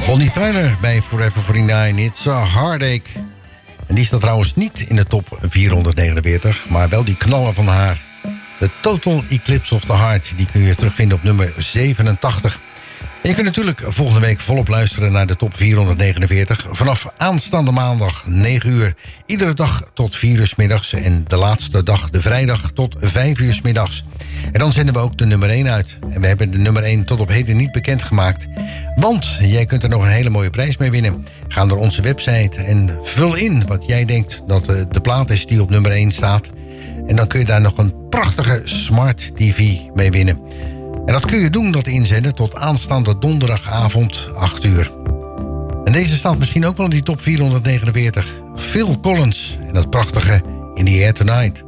Bonnie Tyler bij Forever 49, It's a Heartache. En die staat trouwens niet in de top 449, maar wel die knallen van haar. De Total Eclipse of the Heart, die kun je terugvinden op nummer 87. En je kunt natuurlijk volgende week volop luisteren naar de top 449... vanaf aanstaande maandag 9 uur. Iedere dag tot 4 uur 's middags en de laatste dag, de vrijdag, tot 5 uur 's middags. En dan zenden we ook de nummer 1 uit. En we hebben de nummer 1 tot op heden niet bekendgemaakt. Want jij kunt er nog een hele mooie prijs mee winnen. Ga naar onze website en vul in wat jij denkt dat de plaat is die op nummer 1 staat. En dan kun je daar nog een prachtige Smart TV mee winnen. En dat kun je doen, dat inzenden, tot aanstaande donderdagavond 8 uur. En deze staat misschien ook wel in die top 449. Phil Collins en dat prachtige In the Air Tonight.